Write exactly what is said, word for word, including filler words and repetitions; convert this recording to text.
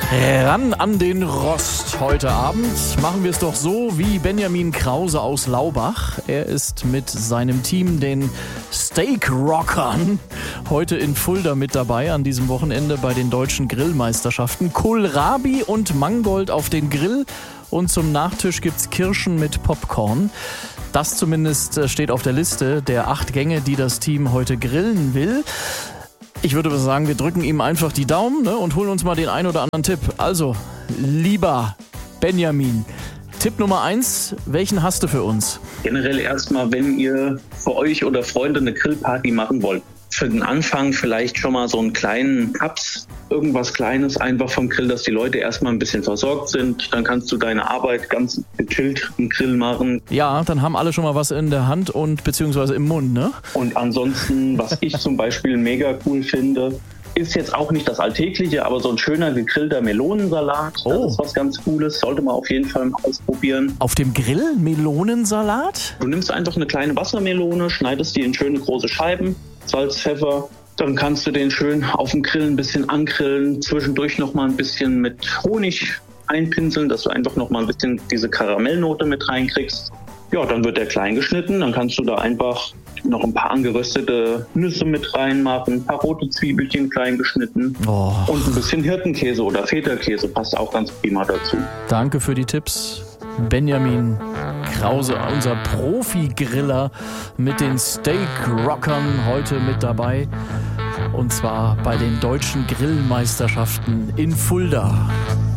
Ran an den Rost heute Abend. Machen wir es doch so wie Benjamin Krause aus Laubach. Er ist mit seinem Team, den Steak Rockern, heute in Fulda mit dabei an diesem Wochenende bei den deutschen Grillmeisterschaften. Kohlrabi und Mangold auf den Grill und zum Nachtisch gibt's Kirschen mit Popcorn. Das zumindest steht auf der Liste der acht Gänge, die das Team heute grillen will. Ich würde sagen, wir drücken ihm einfach die Daumen, ne, und holen uns mal den ein oder anderen Tipp. Also, lieber Benjamin, Tipp Nummer eins, welchen hast du für uns? Generell erstmal, wenn ihr für euch oder Freunde eine Grillparty machen wollt, für den Anfang vielleicht schon mal so einen kleinen Cups, irgendwas Kleines einfach vom Grill, dass die Leute erstmal ein bisschen versorgt sind. Dann kannst du deine Arbeit ganz gechillt im Grill machen. Ja, dann haben alle schon mal was in der Hand und beziehungsweise im Mund, ne? Und ansonsten, was ich zum Beispiel mega cool finde, ist jetzt auch nicht das Alltägliche, aber so ein schöner gegrillter Melonensalat. Das Oh. ist was ganz Cooles, sollte man auf jeden Fall mal ausprobieren. Auf dem Grill Melonensalat? Du nimmst einfach eine kleine Wassermelone, schneidest die in schöne große Scheiben, Salz, Pfeffer. Dann kannst du den schön auf dem Grill ein bisschen angrillen, zwischendurch nochmal ein bisschen mit Honig einpinseln, dass du einfach nochmal ein bisschen diese Karamellnote mit reinkriegst. Ja, dann wird der klein geschnitten, dann kannst du da einfach noch ein paar angeröstete Nüsse mit reinmachen, ein paar rote Zwiebelchen klein geschnitten Oh. und ein bisschen Hirtenkäse oder Feta-Käse passt auch ganz prima dazu. Danke für die Tipps. Benjamin Krause, unser Profi-Griller mit den Steak Rockern heute mit dabei. Und zwar bei den deutschen Grillmeisterschaften in Fulda.